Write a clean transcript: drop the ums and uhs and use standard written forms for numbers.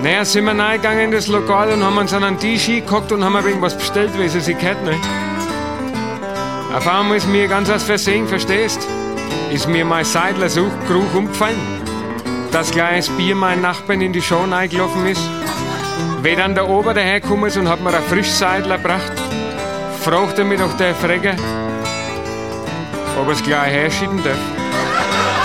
Naja, sind wir reingegangen in das Lokal und haben uns an einen Tisch hingehockt und haben ein wenig was bestellt, wie sie sich kennt, ne? Auf einmal ist mir ganz aus Versehen, verstehst? Ist mir mein Seidlersuchgeruch umgefallen. Das gleiche Bier mein Nachbarn in die Show reingelaufen ist. Wie dann der Ober dahergekommen ist und hat mir ein Frischseidler gebracht, fragte mich doch der Freger, ob er es gleich herschieben darf.